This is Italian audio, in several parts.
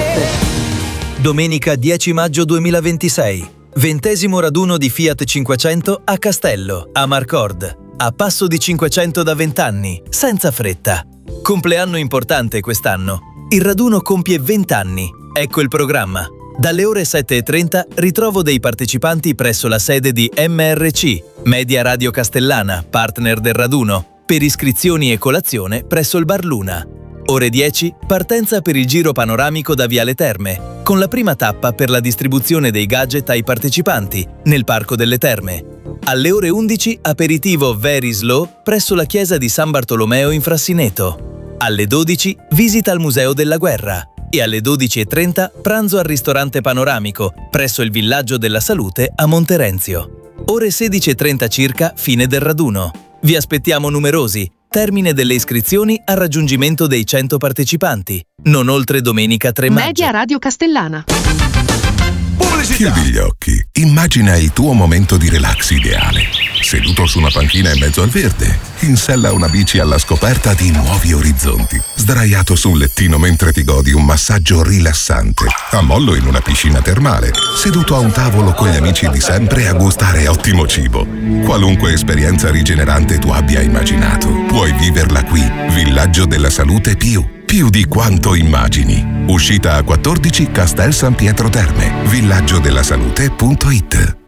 Domenica 10 maggio 2026. 20° raduno di Fiat 500 a Castello, a Marcord. A passo di 500 da 20 anni, senza fretta. Compleanno importante quest'anno. Il raduno compie 20 anni. Ecco il programma. Dalle ore 7:30 ritrovo dei partecipanti presso la sede di MRC, Media Radio Castellana, partner del raduno, per iscrizioni e colazione presso il Bar Luna. Ore 10, partenza per il giro panoramico da Viale Terme, con la prima tappa per la distribuzione dei gadget ai partecipanti, nel Parco delle Terme. Alle ore 11, aperitivo Very Slow presso la chiesa di San Bartolomeo in Frassineto. Alle 12, visita al Museo della Guerra. E alle 12:30, pranzo al ristorante panoramico, presso il Villaggio della Salute a Monterenzio. Ore 16:30 circa, fine del raduno. Vi aspettiamo numerosi. Termine delle iscrizioni al raggiungimento dei 100 partecipanti, non oltre domenica 3 maggio. Media Radio Castellana. Chiudi gli occhi, immagina il tuo momento di relax ideale. Seduto su una panchina in mezzo al verde, in sella a una bici alla scoperta di nuovi orizzonti, sdraiato su un lettino mentre ti godi un massaggio rilassante, a mollo in una piscina termale, seduto a un tavolo con gli amici di sempre a gustare ottimo cibo. Qualunque esperienza rigenerante tu abbia immaginato, puoi viverla qui. Villaggio della Salute più di quanto immagini. Uscita A14 Castel San Pietro Terme. villaggiodellasalute.it.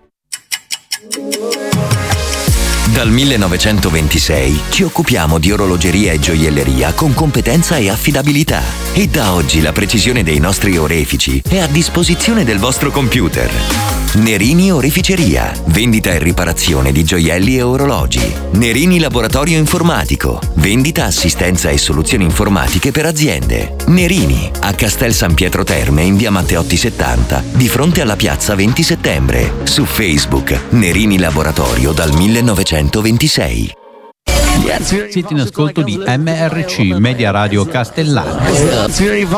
Dal 1926 ci occupiamo di orologeria e gioielleria con competenza e affidabilità. E da oggi la precisione dei nostri orefici è a disposizione del vostro computer. Nerini Oreficeria, vendita e riparazione di gioielli e orologi. Nerini Laboratorio Informatico, vendita, assistenza e soluzioni informatiche per aziende. Nerini, a Castel San Pietro Terme in via Matteotti 70, di fronte alla piazza 20 settembre. Su Facebook, Nerini Laboratorio dal 1926. Siete in ascolto di MRC Media Radio Castellana.